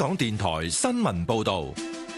港電台新聞報道。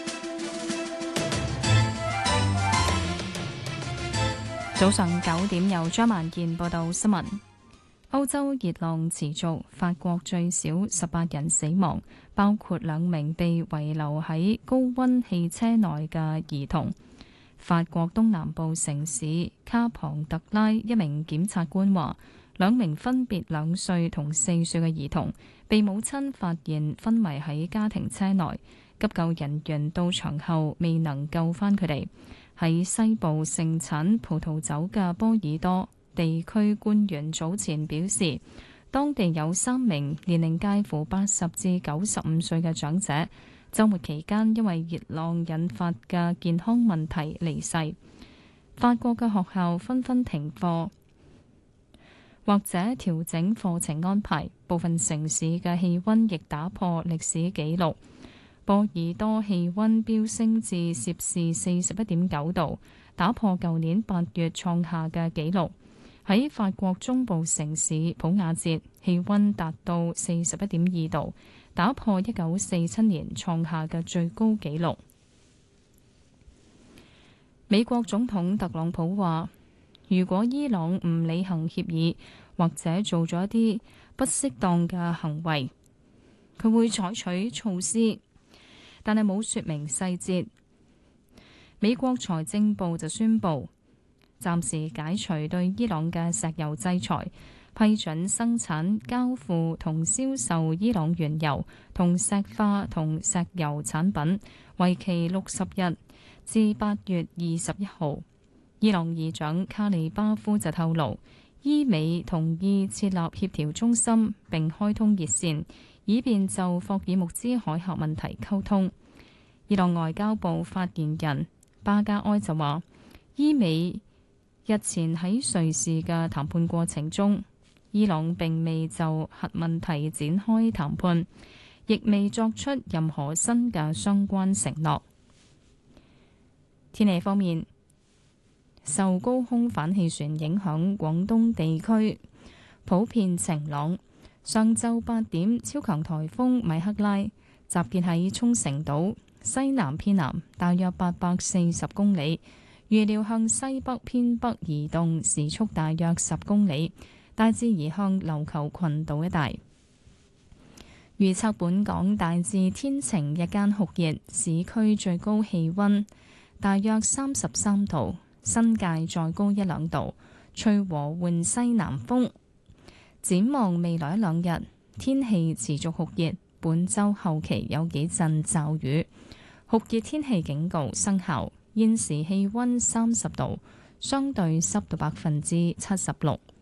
早上9點，由張萬健報道新聞。歐洲熱浪持續，法國最少18人死亡，包括2名被遺留喺高溫汽車內嘅兒童。法國東南部城市卡龐特拉一名檢察官話，2名分別2歲同4歲嘅兒童被母親發現昏迷喺家庭車內，急救人員到場後未能救返佢哋。喺西部盛產葡萄酒嘅波爾多地區官員早前表示，當地有3名年齡介乎80至95歲嘅長者，週末期間因為熱浪引發嘅健康問題離世。法國嘅學校紛紛停課或者調整課程安排，部分城市嘅氣溫亦打破歷史紀錄。波爾多氣溫飆升至攝氏41.9度，打破舊年8月創下嘅紀錄。喺法國中部城市普瓦捷，氣溫達到41.2度，打破1947年創下嘅最高紀錄。美國總統特朗普話，如果伊朗唔履行協議，或者做咗一啲不適當嘅行為，佢會採取措施，但係冇說明細節。美國財政部就宣布暫時解除對伊朗嘅石油制裁，批准生產、交付同銷售伊朗原油同石化同石油產品，為期60日至8月21號。伊朗議長卡里巴夫就透露，伊美同意設立協調中心並開通熱線，以便就霍爾木茲海峽問題溝通。伊朗外交部發言人巴加埃就話，伊美日前喺瑞士嘅談判過程中，伊朗並未就核問題展開談判，亦未作出任何新嘅相關承諾。天氣方面，受高空反氣旋影響，廣東地區普遍晴朗。上晝8點，超強颱風米克拉集結喺沖繩島西南偏南大約840公里，預料向西北偏北移動，時速大約10公里，大致移向琉球群島一帶。預測本港大致天晴，日間酷熱，市區最高氣溫大約33度，新界再高1-2度，吹和緩西南風。展望未來1-2日，天氣持續酷熱，本週後期有幾陣驟雨，酷熱天氣警告生效。現時氣溫30度，相對濕度76%。